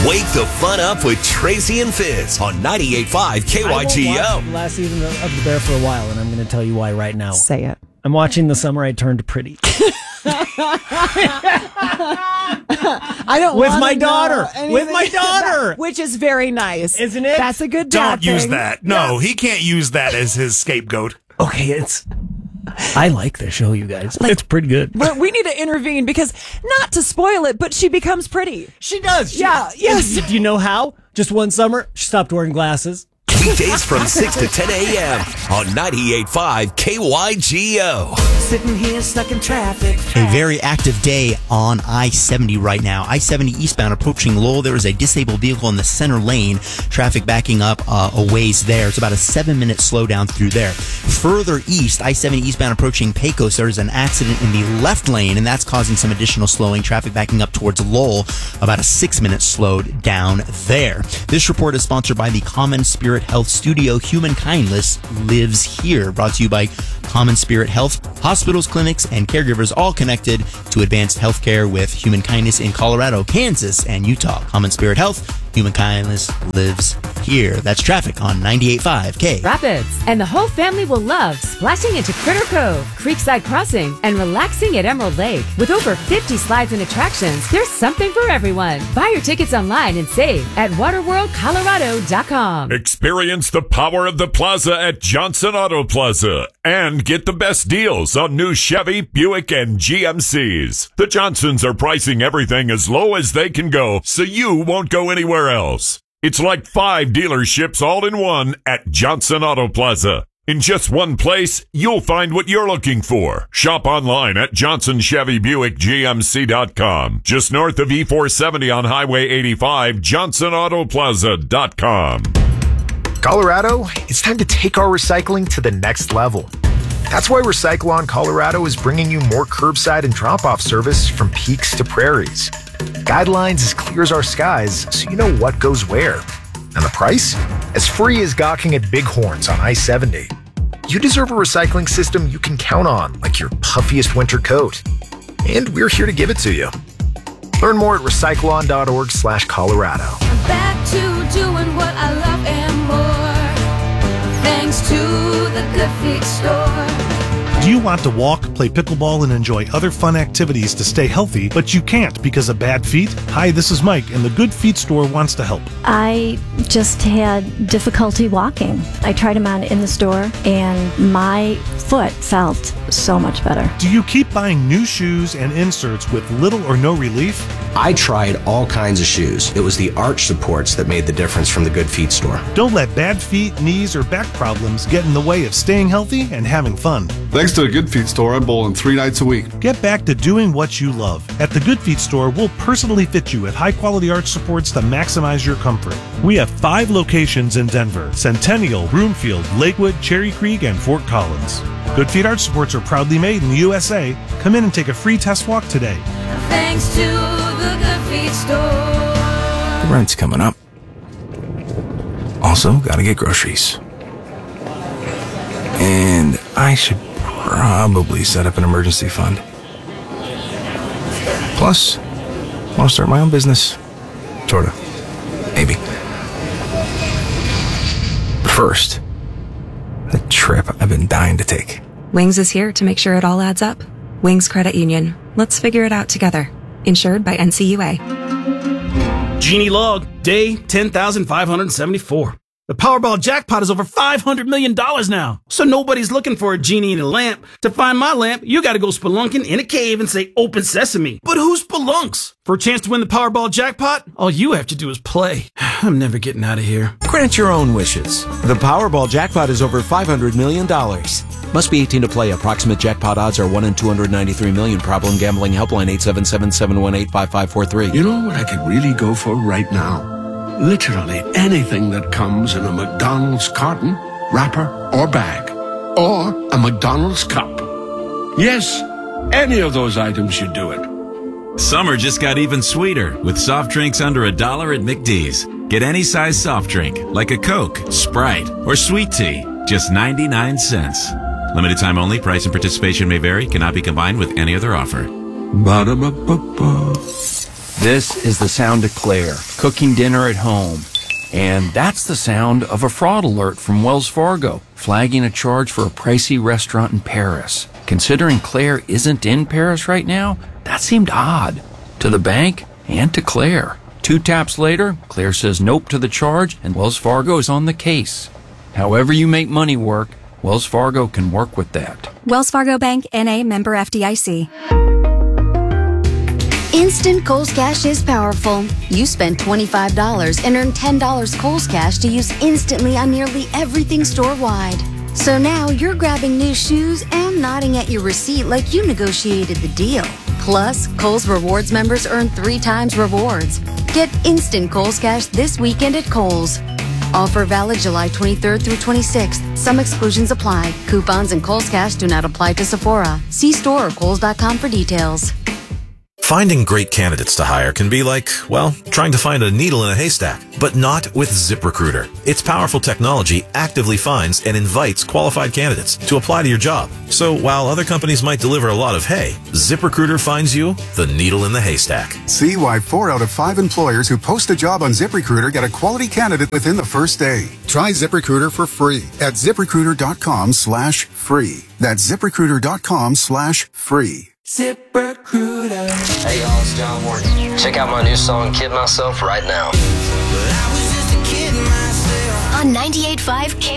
Wake the fun up with Tracy and Fizz on 98.5 KYGO. I won't watch the last season of The Bear for a while, and I'm going to tell you why right now. Say it. I'm watching The Summer I Turned Pretty. I don't with wanna my know daughter. anything With my daughter. which is very nice. Isn't it? That's a good dad Don't use thing. that. No, he can't use that as his scapegoat. Okay, I like the show, you guys. It's pretty good. But we need to intervene because, not to spoil it, but she becomes pretty. She does. Yes. Do you know how? Just one summer, she stopped wearing glasses. Weekdays from 6 to 10 a.m. on 98.5 KYGO. Sitting here stuck in traffic. A very active day on I-70 right now. I-70 eastbound approaching Lowell. There is a disabled vehicle in the center lane. Traffic backing up a ways there. It's about a 7-minute slowdown through there. Further east, I-70 eastbound approaching Pecos, there is an accident in the left lane, and that's causing some additional slowing. Traffic backing up towards Lowell. About a 6-minute slowed down there. This report is sponsored by the Common Spirit Health Studio. Human Kindness lives here. Brought to you by Common Spirit Health. Hospitals, clinics, and caregivers all connected to advanced healthcare with Human Kindness in Colorado, Kansas, and Utah. Common Spirit Health. Human Kindness lives here. That's traffic on 98.5 K. Rapids. And the whole family will love splashing into Critter Cove, Creekside Crossing, and relaxing at Emerald Lake. With over 50 slides and attractions, there's something for everyone. Buy your tickets online and save at waterworldcolorado.com. Experience the power of the plaza at Johnson Auto Plaza and get the best deals on new Chevy, Buick, and GMCs. The Johnsons are pricing everything as low as they can go, so you won't go anywhere else. It's like 5 dealerships all in one at Johnson Auto Plaza. In just one place, you'll find what you're looking for. Shop online at JohnsonChevyBuickGMC.com. Just north of E470 on Highway 85, JohnsonAutoplaza.com. Colorado, it's time to take our recycling to the next level. That's why Recycle-On Colorado is bringing you more curbside and drop-off service from peaks to prairies. Guidelines as clear as our skies, so you know what goes where. And the price? As free as gawking at Bighorns on I-70. You deserve a recycling system you can count on, like your puffiest winter coat. And we're here to give it to you. Learn more at recycleon.org/Colorado. I'm back to doing what I love and more, thanks to the Good Feet store. Do you want to walk, play pickleball, and enjoy other fun activities to stay healthy, but you can't because of bad feet? Hi, this is Mike, and the Good Feet store wants to help. I just had difficulty walking. I tried them on in the store, and my foot felt so much better. Do you keep buying new shoes and inserts with little or no relief? I tried all kinds of shoes. It was the arch supports that made the difference from the Good Feet store. Don't let bad feet, knees, or back problems get in the way of staying healthy and having fun. Thanks to the Good Feet store, I'm bowling 3 nights a week. Get back to doing what you love. At the Good Feet store, we'll personally fit you with high-quality arch supports to maximize your comfort. We have 5 locations in Denver: Centennial, Broomfield, Lakewood, Cherry Creek, and Fort Collins. Good Feet arch supports are proudly made in the USA. Come in and take a free test walk today. Thanks to the Good Feet store. The rent's coming up. Also, gotta get groceries. And I should probably set up an emergency fund. Plus, I want to start my own business. Sorta. Maybe. But first, the trip I've been dying to take. Wings is here to make sure it all adds up. Wings Credit Union. Let's figure it out together. Insured by NCUA. Genie log, day 10,574. The Powerball jackpot is over $500 million now. So nobody's looking for a genie in a lamp. To find my lamp, you gotta go spelunking in a cave and say, "Open sesame." But who spelunks? For a chance to win the Powerball jackpot, all you have to do is play. I'm never getting out of here. Grant your own wishes. The Powerball jackpot is over $500 million. Must be 18 to play. Approximate jackpot odds are 1 in 293 million. Problem gambling helpline 877-718-5543. You know what I could really go for right now? Literally anything that comes in a McDonald's carton, wrapper, or bag. Or a McDonald's cup. Yes, any of those items should do it. Summer just got even sweeter with soft drinks under $1 at McD's. Get any size soft drink, like a Coke, Sprite, or sweet tea, just 99 cents. Limited time only. Price and participation may vary. Cannot be combined with any other offer. Ba-da-ba-ba-ba. This is the sound of Claire, cooking dinner at home. And that's the sound of a fraud alert from Wells Fargo, flagging a charge for a pricey restaurant in Paris. Considering Claire isn't in Paris right now, that seemed odd. To the bank and to Claire. 2 taps later, Claire says nope to the charge, and Wells Fargo is on the case. However you make money work, Wells Fargo can work with that. Wells Fargo Bank, N.A., member FDIC. Instant Kohl's Cash is powerful. You spend $25 and earn $10 Kohl's Cash to use instantly on nearly everything store-wide. So now you're grabbing new shoes and nodding at your receipt like you negotiated the deal. Plus, Kohl's Rewards members earn 3 times rewards. Get instant Kohl's Cash this weekend at Kohl's. Offer valid July 23rd through 26th. Some exclusions apply. Coupons and Kohl's Cash do not apply to Sephora. See store or Kohls.com for details. Finding great candidates to hire can be like, well, trying to find a needle in a haystack, but not with ZipRecruiter. Its powerful technology actively finds and invites qualified candidates to apply to your job. So while other companies might deliver a lot of hay, ZipRecruiter finds you the needle in the haystack. See why 4 out of 5 employers who post a job on ZipRecruiter get a quality candidate within the first day. Try ZipRecruiter for free at ZipRecruiter.com/free. That's ZipRecruiter.com/free. ZipRecruiter. Hey y'all, it's John Morgan. Check out my new song, Kid Myself, right now. On 98.5